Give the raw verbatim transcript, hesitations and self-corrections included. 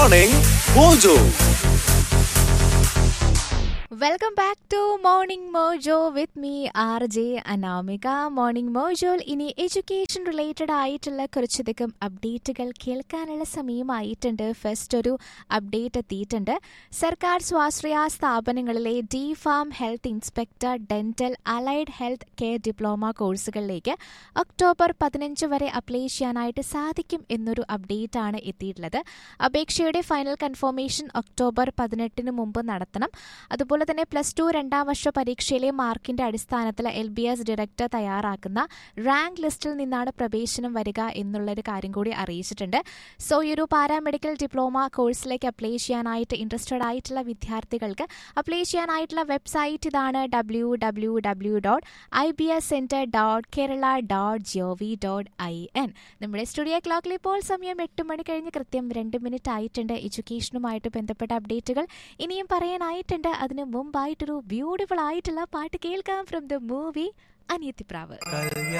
Morning Mojo. Welcome back to morning mojo with me R J Anamika. Morning മോജോയിൽ ഇനി education related ആയിട്ടുള്ള കുറച്ചധികം അപ്ഡേറ്റുകൾ കേൾക്കാനുള്ള സമയമായിട്ടുണ്ട്. ഫസ്റ്റ് ഒരു അപ്ഡേറ്റ് എത്തിയിട്ടുണ്ട്. സർക്കാർ സ്വാശ്രയ സ്ഥാപനങ്ങളിലെ D pharm health inspector, dental, allied health care diploma കോഴ്സുകളിലേക്ക് ഒക്ടോബർ പതിനഞ്ച് വരെ അപ്ലൈ ചെയ്യാനായിട്ട് സാധിക്കും എന്നൊരു അപ്ഡേറ്റ് ആണ് എത്തിയിട്ടുള്ളത്. അപേക്ഷയുടെ ഫൈനൽ കൺഫർമേഷൻ ഒക്ടോബർ പതിനെട്ടിന് മുമ്പ് നടത്തണം. അതുപോലെ തന്നെ പ്ലസ് ടു രണ്ടാം വർഷ പരീക്ഷയിലെ മാർക്കിന്റെ അടിസ്ഥാനത്തിൽ എൽ ബി എസ് ഡയറക്ടർ തയ്യാറാക്കുന്ന റാങ്ക് ലിസ്റ്റിൽ നിന്നാണ് പ്രവേശനം വരിക എന്നുള്ളൊരു കാര്യം കൂടി അറിയിച്ചിട്ടുണ്ട്. സോ ഈ ഒരു പാരാമെഡിക്കൽ ഡിപ്ലോമ കോഴ്സിലേക്ക് അപ്ലൈ ചെയ്യാനായിട്ട് ഇൻട്രസ്റ്റഡ് ആയിട്ടുള്ള വിദ്യാർത്ഥികൾക്ക് അപ്ലൈ ചെയ്യാനായിട്ടുള്ള വെബ്സൈറ്റ് ഇതാണ്: W W W dot I B S centre dot Kerala dot G O V dot I N. നമ്മുടെ സ്റ്റുഡിയോ ക്ലോക്കിൽ ഇപ്പോൾ സമയം എട്ട് മണി കഴിഞ്ഞ് കൃത്യം രണ്ട് മിനിറ്റ് ആയിട്ടുണ്ട്. എഡ്യൂക്കേഷനുമായിട്ട് ബന്ധപ്പെട്ട അപ്ഡേറ്റുകൾ ഇനിയും പറയാനായിട്ടുണ്ട്. അതിന് മുമ്പായിട്ടൊരു ബ്യൂട്ടിഫുൾ ആയിട്ടുള്ള പാട്ട് കേൾക്കാം ഫ്രം ദ മൂവി അനിയത്തിപ്രാവ്.